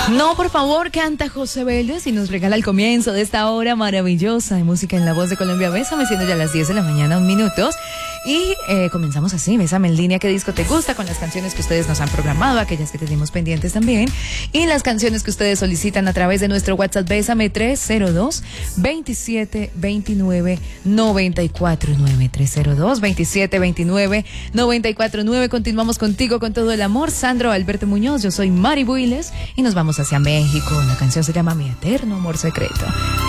No, por favor, canta José Vélez y nos regala el comienzo de esta hora maravillosa de música en la voz de Colombia. Bésame, siendo ya las 10 de la mañana, 1 minuto. Y comenzamos así, Bésame en línea, ¿qué disco te gusta? Con las canciones que ustedes nos han programado, aquellas que tenemos pendientes también. Y las canciones que ustedes solicitan a través de nuestro WhatsApp, Bésame 302-2729-949. 302-2729-949. Continuamos contigo con todo el amor. Sandro Alberto Muñoz, yo soy Mari Builes y nos vamos hacia México. La canción se llama Mi Eterno Amor Secreto.